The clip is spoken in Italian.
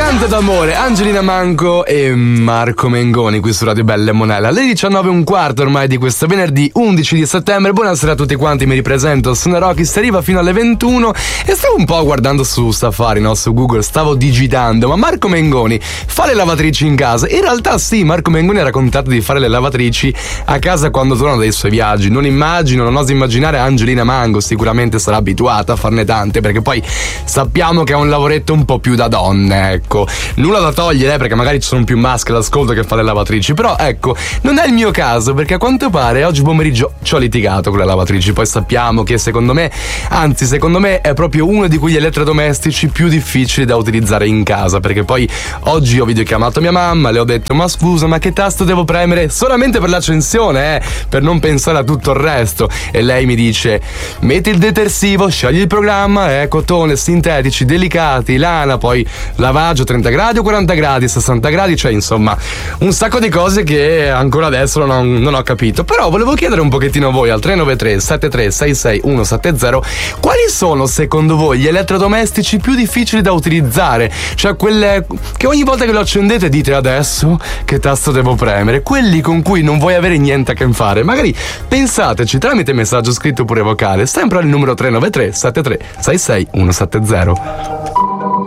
Tanto d'amore, Angelina Mango e Marco Mengoni qui su Radio Bella e Monella. Alle 19:15 ormai di questo venerdì 11 di settembre. Buonasera a tutti quanti, mi ripresento, sono Rocky, si arriva fino alle 21 e stavo un po' guardando su Safari, no, su Google, stavo digitando, ma Marco Mengoni fa le lavatrici in casa? In realtà sì, Marco Mengoni ha raccontato di fare le lavatrici a casa quando torna dai suoi viaggi. Non oso immaginare Angelina Mango, sicuramente sarà abituata a farne tante, perché poi sappiamo che è un lavoretto un po' più da donne, ecco. Nulla da togliere, perché magari ci sono più maschi all'ascolto che fa le lavatrici, però ecco, non è il mio caso, perché a quanto pare oggi pomeriggio ci ho litigato con le lavatrici. Poi sappiamo che secondo me è proprio uno di quegli elettrodomestici più difficili da utilizzare in casa, perché poi oggi ho videochiamato mia mamma, le ho detto: ma scusa, ma che tasto devo premere? Solamente per l'accensione, per non pensare a tutto il resto. E lei mi dice: metti il detersivo, scegli il programma, cotone, sintetici, delicati, lana, poi lavaggio 30 gradi o 40 gradi, 60 gradi, cioè insomma un sacco di cose che ancora adesso non ho capito. Però volevo chiedere un pochettino a voi al 393 7366 170 quali sono secondo voi gli elettrodomestici più difficili da utilizzare, cioè quelle che ogni volta che lo accendete dite: adesso che tasto devo premere, quelli con cui non vuoi avere niente a che fare. Magari pensateci tramite messaggio scritto oppure vocale, sempre al numero 393 7366 170.